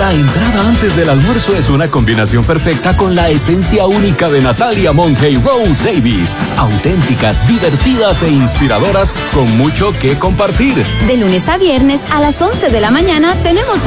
La entrada antes del almuerzo es una combinación perfecta con la esencia única de Natalia Monge y Rose Davies. Auténticas, divertidas e inspiradoras con mucho que compartir. De lunes a viernes a las 11 de la mañana tenemos